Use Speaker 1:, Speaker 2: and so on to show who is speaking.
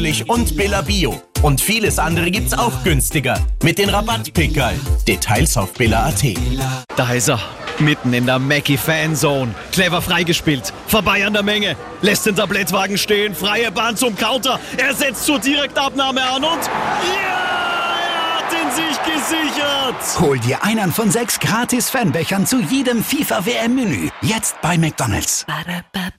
Speaker 1: natürlich und Billa Bio. Und vieles andere gibt's auch günstiger. Mit den Rabattpickerl. Details auf billa.at.
Speaker 2: Da ist er, mitten in der Mackie-Fanzone. Clever freigespielt, vorbei an der Menge. Lässt den Tablettwagen stehen, freie Bahn zum Counter. Er setzt zur Direktabnahme an und... ja, er hat ihn sich gesichert.
Speaker 3: Hol dir einen von 6 gratis Fanbechern zu jedem FIFA-WM-Menü. Jetzt bei McDonald's.